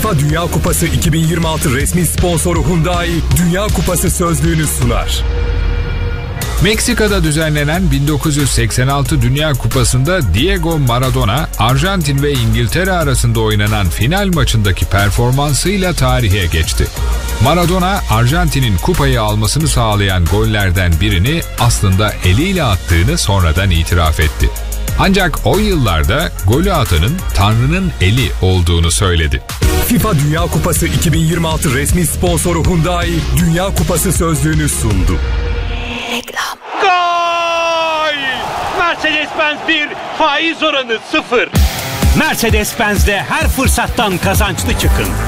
FIFA Dünya Kupası 2026 resmi sponsoru Hyundai, Dünya Kupası sözlüğünü sunar. Meksika'da düzenlenen 1986 Dünya Kupası'nda Diego Maradona, Arjantin ve İngiltere arasında oynanan final maçındaki performansıyla tarihe geçti. Maradona, Arjantin'in kupayı almasını sağlayan gollerden birini aslında eliyle attığını sonradan itiraf etti. Ancak o yıllarda golü atanın Tanrı'nın eli olduğunu söyledi. FIFA Dünya Kupası 2026 resmi sponsoru Hyundai, Dünya Kupası sözlüğünü sundu. Reklam. Gol! Mercedes-Benz 1, faiz oranı 0. Mercedes-Benz'de her fırsattan kazançlı çıkın.